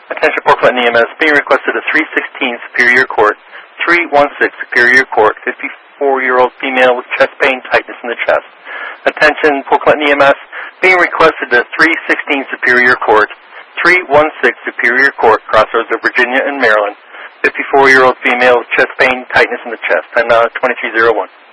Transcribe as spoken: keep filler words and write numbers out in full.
Attention Port Clinton E M S, being requested at three sixteen Superior Court, three sixteen Superior Court, fifty-four-year-old female with chest pain, tightness in the chest. Attention Port Clinton E M S, being requested at three sixteen Superior Court, three sixteen Superior Court, crossroads of Virginia and Maryland. fifty-four-year-old female with chest pain, tightness in the chest. Time now twenty-three oh one.